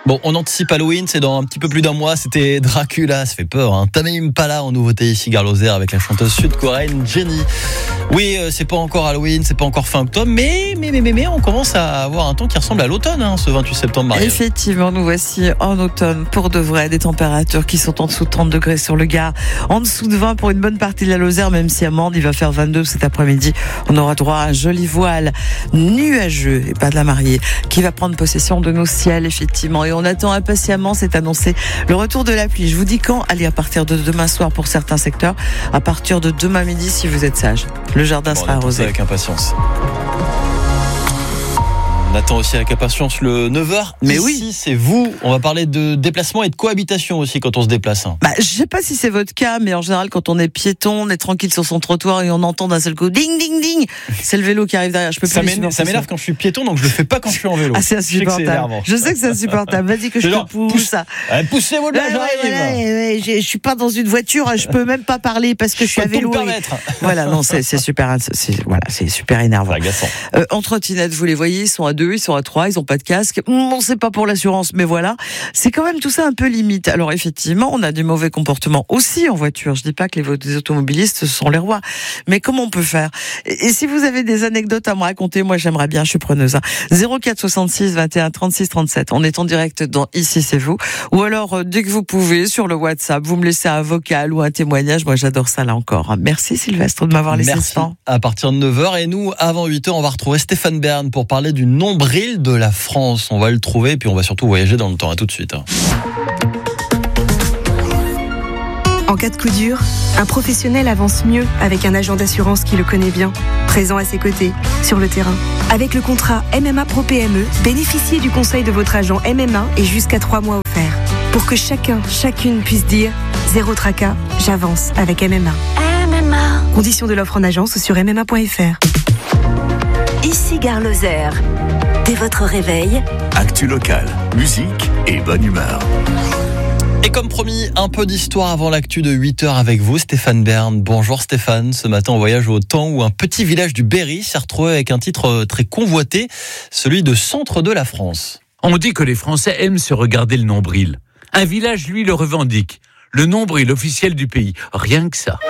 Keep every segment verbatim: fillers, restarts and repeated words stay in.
Bon, on anticipe Halloween, c'est dans un petit peu plus d'un mois, c'était Dracula, ça fait peur, hein. Tame Impala en nouveauté ici, Gare Lozère, avec la chanteuse sud-coréenne Jennie. Oui, euh, c'est pas encore Halloween, c'est pas encore fin octobre, mais, mais, mais, mais, mais on commence à avoir un temps qui ressemble à l'automne, hein, ce vingt-huit septembre, Marie. Effectivement, nous voici en automne, pour de vrai, des températures qui sont en dessous de trente degrés sur le Gard, en dessous de vingt pour une bonne partie de la Lozère, même si à Mende, il va faire vingt-deux cet après-midi. On aura droit à un joli voile nuageux, et pas de la mariée, qui va prendre possession de nos ciels, effectivement, et on attend impatiemment, c'est annoncé, le retour de la pluie. Je vous dis quand? Allez, à partir de demain soir pour certains secteurs, à partir de demain midi si vous êtes sage. Le jardin bon, sera arrosé. Avec impatience. On attend aussi avec impatience le neuf heures. Mais Ici, oui, c'est vous. On va parler de déplacement et de cohabitation aussi quand on se déplace. Bah, je sais pas si c'est votre cas, mais en général, quand on est piéton, on est tranquille sur son trottoir et on entend d'un seul coup ding ding ding. C'est le vélo qui arrive derrière. Je peux plus. Ça m'énerve, ça m'énerve quand je suis piéton, donc je le fais pas quand je suis en vélo. Ah, c'est insupportable. Je sais que c'est insupportable. Vas-y que je te pousse. pousse. Ah, poussez-moi de là, j'arrive. Ouais, ouais, je, je suis pas dans une voiture, je peux même pas parler parce que je suis à vélo. Et... Voilà, non, c'est, c'est super, c'est, voilà, c'est super énervant. C'est agaçant. Euh, en trottinette, vous les voyez, ils sont à deux, ils sont à trois, ils ont pas de casque. On sait pas pour l'assurance, mais voilà. C'est quand même tout ça un peu limite. Alors effectivement, on a du mauvais comportement aussi en voiture. Je dis pas que les, les automobilistes sont les rois. Mais comment on peut faire? Et, et si vous avez des anecdotes à me raconter, moi j'aimerais bien, je suis preneuse. Hein. zéro quatre soixante-six vingt et un trente-six trente-sept. On est en direct dans Ici c'est vous. Ou alors, euh, dès que vous pouvez, sur le WhatsApp, vous me laissez un vocal ou un témoignage. Moi j'adore ça là encore. Merci Sylvestre de m'avoir laissé ce temps. À partir de neuf heures. Et nous, avant huit heures, on va retrouver Stéphane Bern pour parler du nombril de la France. On va le trouver et puis on va surtout voyager dans le temps. À tout de suite. En cas de coup dur, un professionnel avance mieux avec un agent d'assurance qui le connaît bien, présent à ses côtés, sur le terrain. Avec le contrat M M A Pro P M E, bénéficiez du conseil de votre agent M M A et jusqu'à trois mois offerts. Pour que chacun, chacune puisse dire « Zéro tracas, j'avance avec M M A ». M M A. Conditions de l'offre en agence ou sur m m a point f r. Ici Gare Lozère. Dès votre réveil, actu locale, musique et bonne humeur. Et comme promis, un peu d'histoire avant l'actu de huit heures avec vous, Stéphane Bern. Bonjour Stéphane, ce matin on voyage au temps où un petit village du Berry s'est retrouvé avec un titre très convoité, celui de centre de la France. On dit que les Français aiment se regarder le nombril. Un village, lui, le revendique. Le nombril officiel du pays. Rien que ça.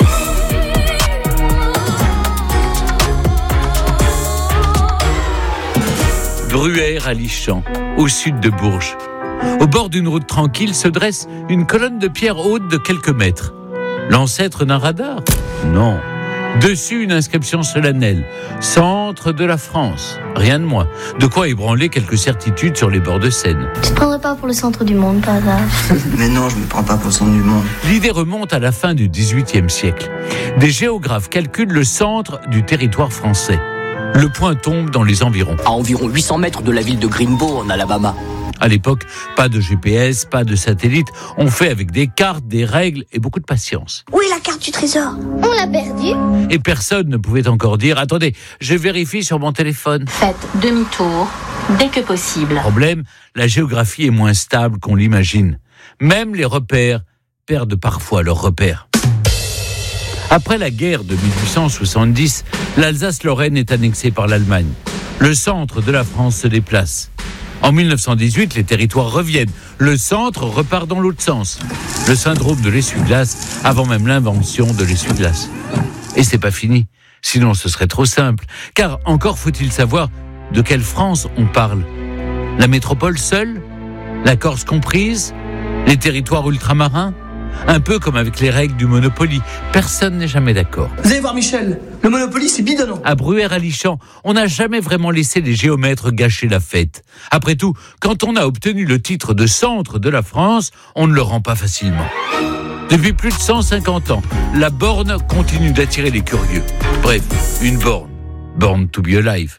Bruère-à-Lichamp, au sud de Bourges. Au bord d'une route tranquille se dresse une colonne de pierre haute de quelques mètres. L'ancêtre d'un radar ? Non. Dessus, une inscription solennelle. Centre de la France. Rien de moins. De quoi ébranler quelques certitudes sur les bords de Seine. Tu te prendrais pas pour le centre du monde, par hasard? Mais non, je me prends pas pour le centre du monde. L'idée remonte à la fin du dix-huitième siècle. Des géographes calculent le centre du territoire français. Le point tombe dans les environs. À environ huit cents mètres de la ville de Greenbow, en Alabama. À l'époque, pas de G P S, pas de satellite. On fait avec des cartes, des règles et beaucoup de patience. Où est la carte du trésor? On l'a perdue. Et personne ne pouvait encore dire « Attendez, je vérifie sur mon téléphone ». Faites demi-tour dès que possible. Problème, la géographie est moins stable qu'on l'imagine. Même les repères perdent parfois leurs repères. Après la guerre de mille huit cent soixante-dix, l'Alsace-Lorraine est annexée par l'Allemagne. Le centre de la France se déplace. En mille neuf cent dix-huit, les territoires reviennent. Le centre repart dans l'autre sens. Le syndrome de l'essuie-glace, avant même l'invention de l'essuie-glace. Et c'est pas fini. Sinon, ce serait trop simple. Car encore faut-il savoir de quelle France on parle. La métropole seule ? La Corse comprise ? Les territoires ultramarins ? Un peu comme avec les règles du Monopoly. Personne n'est jamais d'accord. Vous allez voir Michel, le Monopoly c'est bidonnant. À Bruère-à-Lichamp, on n'a jamais vraiment laissé les géomètres gâcher la fête. Après tout, quand on a obtenu le titre de centre de la France, on ne le rend pas facilement. Depuis plus de cent cinquante ans, la borne continue d'attirer les curieux. Bref, une borne. Born to be alive.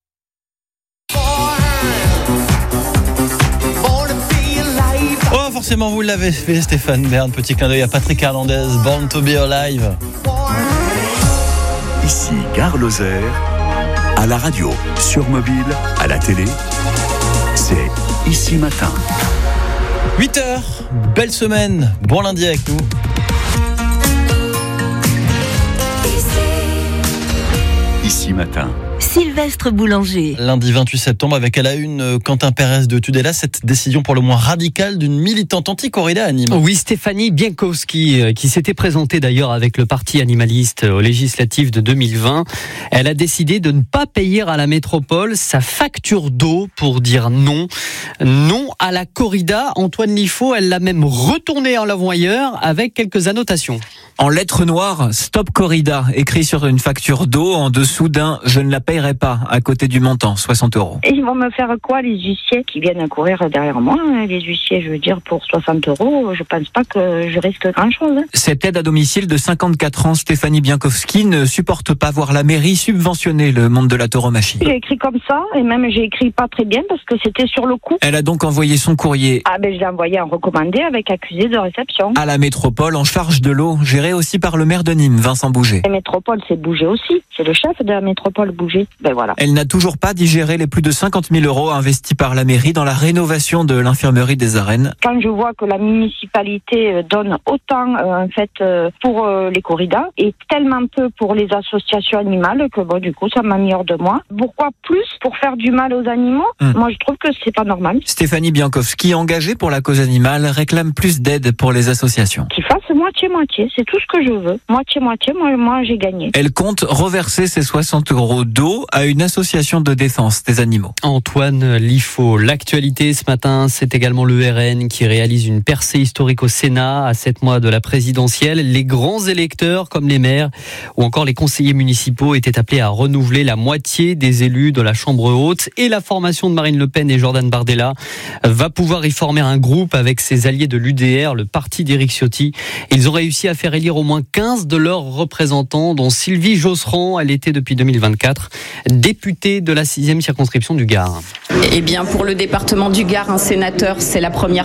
Oh, forcément, vous l'avez fait, Stéphane Bern. Petit clin d'œil à Patrick Hernandez, Born to be alive. Ici, Gare Lozère, à la radio, sur mobile, à la télé, c'est Ici Matin. huit heures, belle semaine, bon lundi avec nous. Ici Matin. Sylvestre Boulanger. Lundi vingt-huit septembre, avec à la une Quentin Pérez de Tudela, cette décision pour le moins radicale d'une militante anti-corrida à Nîmes. Oui, Stéphanie Bienkowski, qui s'était présentée d'ailleurs avec le parti animaliste aux législatives de deux mille vingt. Elle a décidé de ne pas payer à la métropole sa facture d'eau pour dire non. Non à la corrida. Antoine Liffaut, elle l'a même retournée en l'avoyeur avec quelques annotations. En lettres noires, stop corrida, écrit sur une facture d'eau en dessous d'un je ne la paierai pas, à côté du montant, soixante euros. Et ils vont me faire quoi, les huissiers qui viennent courir derrière moi? Les huissiers, je veux dire, pour soixante euros, je pense pas que je risque grand chose. Cette aide à domicile de cinquante-quatre ans, Stéphanie Bienkowski, ne supporte pas voir la mairie subventionner le monde de la tauromachie. J'ai écrit comme ça, et même j'ai écrit pas très bien parce que c'était sur le coup. Elle a donc envoyé son courrier. Ah ben je l'ai envoyé en recommandé avec accusé de réception. À la métropole en charge de l'eau, gérée aussi par le maire de Nîmes, Vincent Bouget. La métropole, c'est Bouget aussi. C'est le chef de la métropole, Bouget. Ben voilà. Elle n'a toujours pas digéré les plus de cinquante mille euros investis par la mairie dans la rénovation de l'infirmerie des Arènes. Quand je vois que la municipalité donne autant euh, en fait euh, pour euh, les corridas et tellement peu pour les associations animales que bon du coup ça m'a mis hors de moi. Pourquoi plus pour faire du mal aux animaux? Hum. Moi je trouve que c'est pas normal. Stéphanie Bienkowski, engagée pour la cause animale, réclame plus d'aide pour les associations. Qu'ils fassent moitié-moitié, c'est tout ce que je veux. Moitié-moitié, moi, moi j'ai gagné. Elle compte reverser ses soixante euros d'eau à une association de défense des animaux. Antoine Liffaut, l'actualité ce matin, c'est également l'E R N qui réalise une percée historique au Sénat à sept mois de la présidentielle. Les grands électeurs comme les maires ou encore les conseillers municipaux étaient appelés à renouveler la moitié des élus de la Chambre haute et la formation de Marine Le Pen et Jordan Bardella va pouvoir y former un groupe avec ses alliés de l'U D R, le parti d'Éric Ciotti. Ils ont réussi à faire élire au moins quinze de leurs représentants, dont Sylvie Josserand. Elle était depuis deux mille vingt-quatre députée de la sixième circonscription du Gard. Eh bien, pour le département du Gard, un sénateur, c'est la première